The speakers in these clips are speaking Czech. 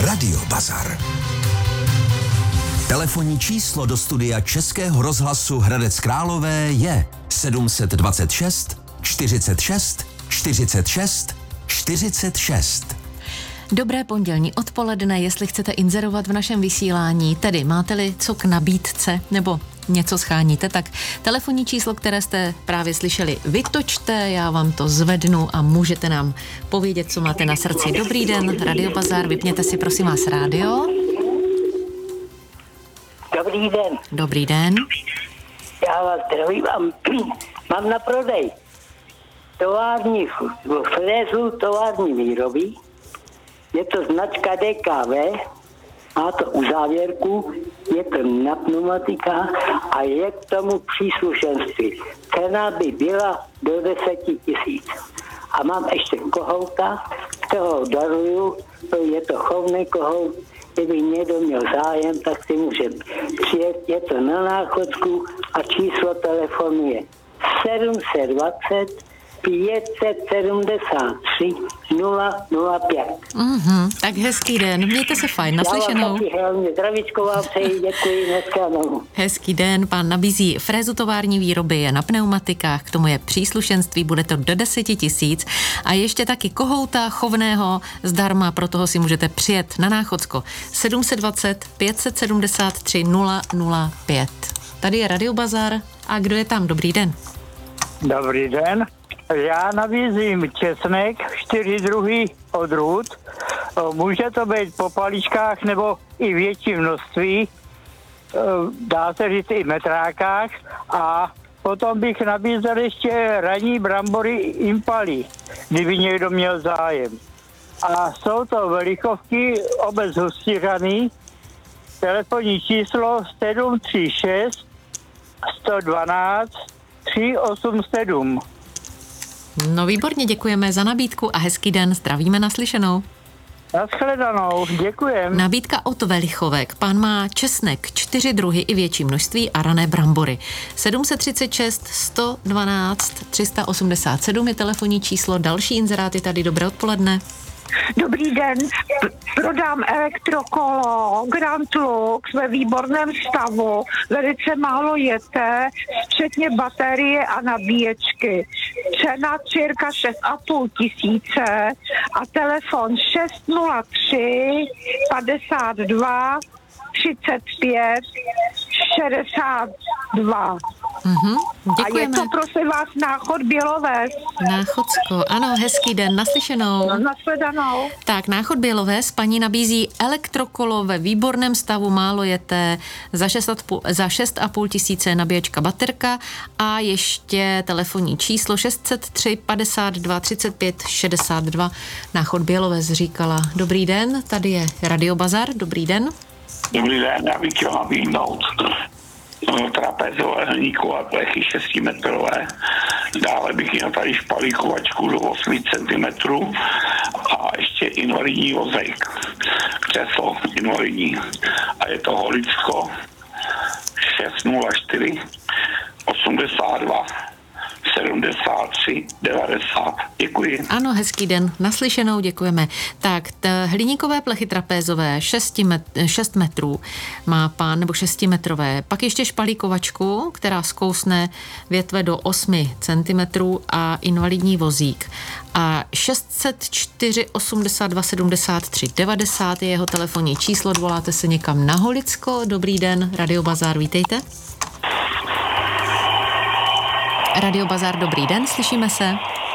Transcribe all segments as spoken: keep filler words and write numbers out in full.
Radio Bazar. Telefonní číslo do studia Českého rozhlasu Hradec Králové je sedm dva šest, čtyřicet šest, čtyřicet šest, čtyřicet šest. Dobré pondělní odpoledne, jestli chcete inzerovat v našem vysílání, tedy máte-li co k nabídce nebo něco scháníte, tak telefonní číslo, které jste právě slyšeli, vytočte, já vám to zvednu a můžete nám povědět, co máte na srdci. Dobrý den, Radio Bazar, vypněte si prosím vás rádio. Dobrý den. Dobrý den. Já vás zdravím a mám na prodej tovární frézu tovární výroby. Je to značka D K V, má to uzávěrku, je to na pneumatikách a je k tomu příslušenství. Cena by byla do deseti tisíc. A mám ještě kohouta, kterého daruju, je to chovný kohout. Kdyby někdo měl zájem, tak si může přijet, je to na Náchodsku a číslo telefonu je sedm dva nula, pět sedm tři, nula nula pět. Mhm, tak hezký den, mějte se fajn, naslyšenou. Já vám taky hlavně zdravíčko vám přeji, děkuji, neshledanou. Hezký den, pán nabízí frézu tovární výroby, je na pneumatikách, k tomu je příslušenství, bude to do deseti tisíc a ještě taky kohouta chovného zdarma, pro toho si můžete přijet na Náchodsko sedm dva nula, pět sedm tři, nula nula pět. Tady je Radio Bazar a kdo je tam? Dobrý den. Dobrý den. Já nabízím česnek, čtyři druhy odrůd. Může to být po paličkách nebo i větší množství. Dá se říct i metrákách. A potom bych nabízel ještě ranní brambory Impali, kdyby někdo měl zájem. A jsou to velikovky obec Hustířany. Telefonní číslo sedm tři šest, sto dvanáct, tři osm sedm. No výborně, děkujeme za nabídku a hezký den, zdravíme naslyšenou. Nashledanou, děkujem. Nabídka od Velichovek. Pán má česnek, čtyři druhy i větší množství a rané brambory. sedm tři šest, sto dvanáct, tři osmdesát sedm je telefonní číslo. Další inzeráty tady, dobré odpoledne. Dobrý den, prodám elektrokolo Grand Lux ve výborném stavu, velice málo jete, včetně baterie a nabíječky. Cena cirka šest a půl tisíce a telefon šest nula tři, padesát dva, třicet pět, šedesát dva. Mhm, a je to prosím vás Náchod Běloves. Náchodsko, ano, hezký den, naslyšenou. No, nasledanou. Tak, Náchod Běloves, paní nabízí elektrokolo ve výborném stavu, málo jete, za šest a půl tisíce nabíječka baterka a ještě telefonní číslo šest set tři, padesát dva, třicet pět, šedesát dva. Náchod Běloves říkala, dobrý den, tady je Radio Bazar, dobrý den. Dobrý den, já bych chtěl nabídnout trapezové hliníkové plechy šestimetrové, dále bych měl tady špalíkovačku do osm centimetrů a ještě invalidní vozejk, křeslo invalidní a je to Holicko šest nula čtyři, osmdesát dva, sedmdesát tři, devadesát. Děkuji. Ano, hezký den, naslyšenou, děkujeme. Tak, t- hliníkové plechy trapézové, šest metrů má pán, nebo šestimetrové. Pak ještě špalíkovačku, která zkousne větve do osm centimetrů a invalidní vozík. A šest set čtyři, osmdesát dva, sedmdesát tři, devadesát je jeho telefonní číslo, voláte se někam na Holicko. Dobrý den, Radio Bazar, vítejte. Radio Bazar, dobrý den, slyšíme se.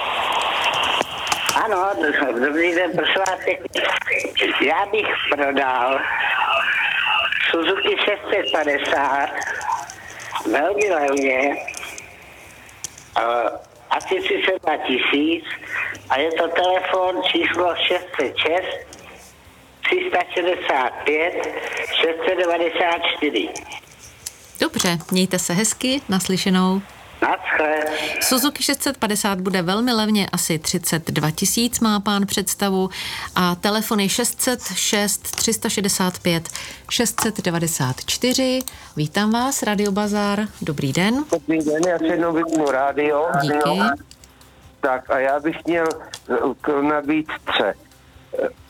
Ano, dobrý den, prosím vás. Já bych prodal Suzuki šest set padesát velmi levně, uh, asi třicet dva tisíc a je to telefon číslo šest set šest, tři šedesát pět, šest devadesát čtyři. Dobře, mějte se hezky, naslyšenou. Naschle. Suzuki šest set padesát bude velmi levně, asi třicet dva tisíc má pán představu a telefon je šest set šest, tři šedesát pět, šest devadesát čtyři. Vítám vás, Radio Bazar, dobrý den. Dobrý den, já se jednou vypnu rádio. Díky. Tak a já bych měl k nabídce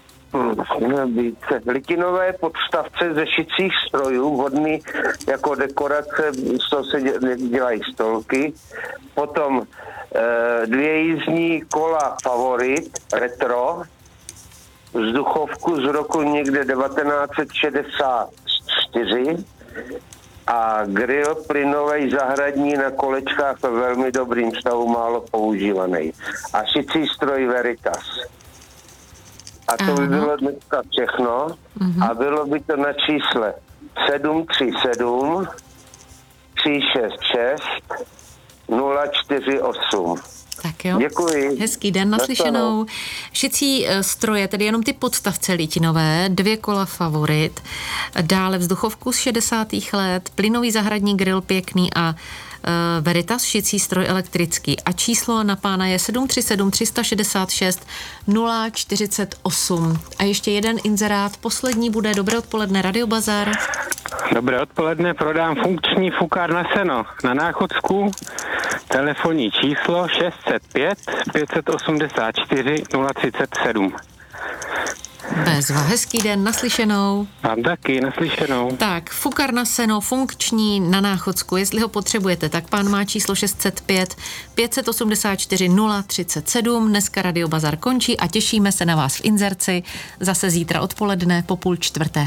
více. Litinové podstavce ze šicích strojů, vodný jako dekorace, z toho se dělají stolky. Potom e, dvě jízdní kola Favorit, retro, vzduchovku z roku někde devatenáct set šedesát čtyři a grill plynovej zahradní na kolečkách ve velmi dobrým stavu, málo používaný. A šicí stroj Veritas. A to by bylo dneska všechno. Uh-huh. A bylo by to na čísle sedm tři sedm tři šest šest nula čtyři osm. Tak jo. Děkuji. Hezký den, naslyšenou. Šicí stroje, tedy jenom ty podstavce litinové, dvě kola Favorit, dále vzduchovku z šedesátých let, plynový zahradní grill pěkný a uh, Veritas šicí stroj elektrický. A číslo na pána je sedm tři sedm tři šest šest nula čtyřicet osm. A ještě jeden inzerát, poslední bude. Dobré odpoledne, Radio Bazar. Dobré odpoledne, prodám funkční fukár na seno na Náchodsku, telefonní číslo šest set pět pět osmdesát čtyři nula třicet sedm. Bezva, hezký den, naslyšenou. Mám taky, naslyšenou. Tak, fukar na seno, funkční na Náchodsku, jestli ho potřebujete, tak pán má číslo šest set pět pět osmdesát čtyři nula třicet sedm. Dneska Radio Bazar končí a těšíme se na vás v inzerci zase zítra odpoledne po půl čtvrté.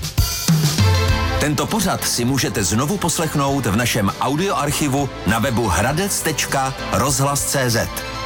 Tento pořad si můžete znovu poslechnout v našem audioarchivu na webu hradec tečka rozhlas tečka cé zet.